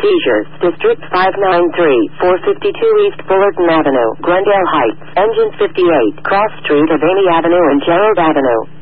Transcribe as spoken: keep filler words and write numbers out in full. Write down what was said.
Seizures. District five nine three, four fifty-two East Fullerton Avenue, Glendale Heights. Engine fifty-eight, Cross Street of Amy Avenue and Gerald Avenue.